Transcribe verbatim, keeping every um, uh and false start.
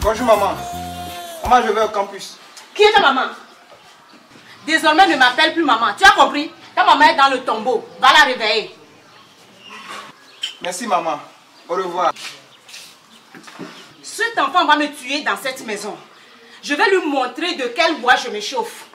Bonjour maman. Maman, je vais au campus. Qui est ta maman? Désormais, ne m'appelle plus maman. Tu as compris? Ta maman est dans le tombeau. Va la réveiller. Merci maman. Au revoir. Cet enfant va me tuer dans cette maison. Je vais lui montrer de quel bois je me chauffe.